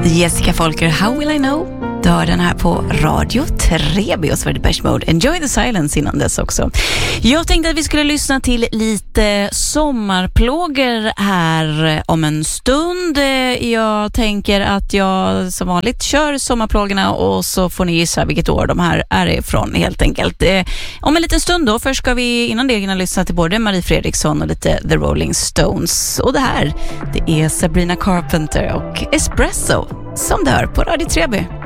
Jessica Folker, How Will I Know? Du hör den här på Radio Treby och så var det Depeche Mode. Enjoy the Silence innan dess också. Jag tänkte att vi skulle lyssna till lite sommarplågor här om en stund. Jag tänker att jag som vanligt kör sommarplågorna och så får ni gissa vilket år de här är ifrån helt enkelt. Om en liten stund då, först ska vi innan det hinna lyssna till både Marie Fredriksson och lite The Rolling Stones. Och det här, det är Sabrina Carpenter och Espresso som du hör på Radio Treby.